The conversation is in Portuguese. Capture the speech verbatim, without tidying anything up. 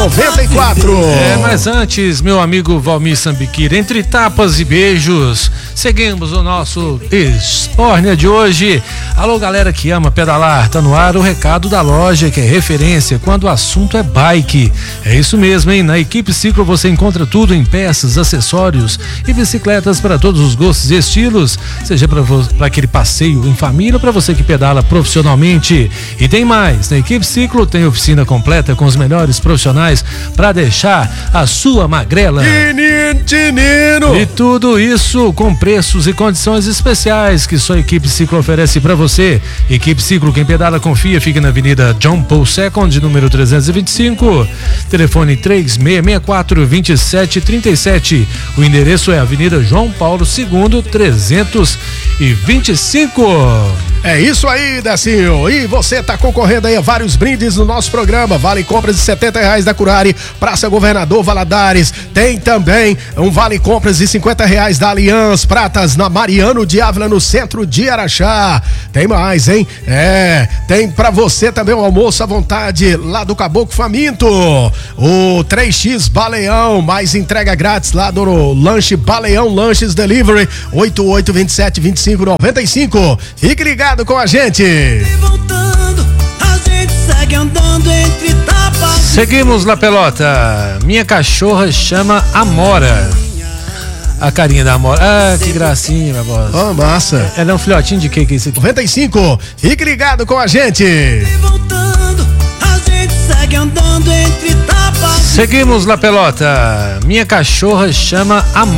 noventa e quatro. É, mas antes, meu amigo Valmir Sambiquira, entre tapas e beijos, seguimos o nosso Espórnia de hoje. Alô, galera que ama pedalar, tá no ar o recado da loja que é referência quando o assunto é bike. É isso mesmo, hein? Na Equipe Ciclo você encontra tudo em peças, acessórios e bicicletas para todos os gostos e estilos, seja para aquele passeio em família ou para você que pedala profissionalmente. E tem mais, na Equipe Ciclo tem oficina completa com os melhores profissionais para deixar a sua magrela. Tinino. E tudo isso com preços e condições especiais que só a Equipe Ciclo oferece para você. Equipe Ciclo, quem pedala confia, fica na Avenida John Paul Second, número trezentos e vinte e cinco, telefone três seis seis quatro, dois sete três sete. O endereço é Avenida João Paulo segundo, trezentos e vinte e cinco. É isso aí, Decinho. E você tá concorrendo aí a vários brindes no nosso programa. Vale compras de setenta reais da Curari, Praça Governador Valadares. Tem também um vale compras de cinquenta reais da Aliança Pratas na Mariano de Ávila, no centro de Araxá. Tem mais, hein? É, tem pra você também um almoço à vontade lá do Caboclo Faminto. O três x Baleão, mais entrega grátis lá do Lanche Baleão Lanches Delivery, oito oito dois sete, dois cinco nove cinco. Fique ligado com a gente. Seguimos na pelota. Minha cachorra chama Amora. A carinha da Amora. Ah, que gracinha, minha voz. Oh, massa. Ela é um filhotinho de que que é isso aqui? noventa e cinco. Fique ligado com a gente. Seguimos na pelota. Minha cachorra chama Amora.